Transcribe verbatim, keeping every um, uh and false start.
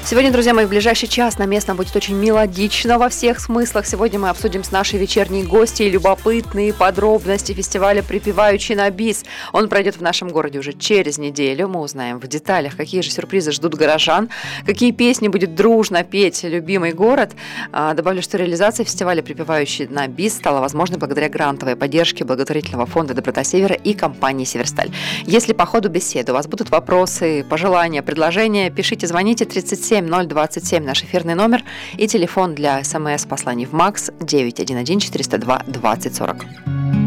Сегодня, друзья мои, в ближайший час на местном будет очень мелодично во всех смыслах. Сегодня мы обсудим с нашей вечерней гостьей любопытные подробности фестиваля «Припеваючи на бис». Он пройдет в нашем городе уже через неделю. Мы узнаем в деталях, какие же сюрпризы ждут горожан, какие песни будет дружно петь любимый город. Добавлю, что реализация фестиваля «Припеваючи на бис» стала возможной благодаря грантовой поддержке благотворительного фонда «Доброта Севера» и компании «Северсталь». Если по ходу беседы у вас будут вопросы, пожелания, предложения, пишите, звоните тридцать семь ноль двадцать семь, наш эфирный номер, и телефон для смс-посланий в МАКС девять один один четыреста два двадцать сорок.